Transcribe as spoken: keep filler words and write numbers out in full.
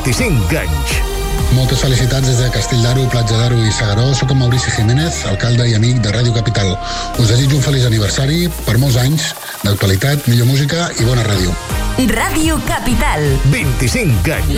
vint-i-cinc anys. Moltes felicitats des de Castell d'Aro, Platja d'Aro i S'Agaró. Soc en Maurici Jiménez, alcalde i amic de Ràdio Capital. Us desitjo un feliç aniversari per molts anys d'actualitat, millor música i bona ràdio. Ràdio Capital. vint-i-cinc anys.